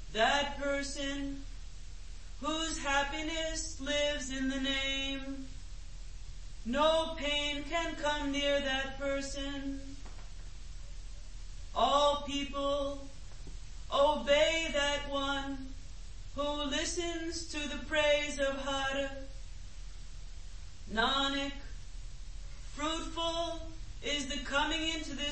That person whose happiness lives in the name. No pain can come near that person. All people obey that one who listens to the praise of Har. Nanak, fruitful is the coming into this